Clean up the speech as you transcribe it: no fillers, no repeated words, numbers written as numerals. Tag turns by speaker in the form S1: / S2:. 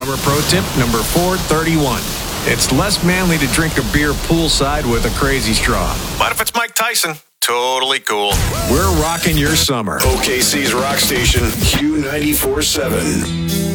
S1: Summer pro tip number 431. It's less manly to drink a beer poolside with a crazy straw.
S2: But if it's Mike Tyson, totally cool.
S1: We're rocking your summer.
S3: OKC's rock station, Q94.7.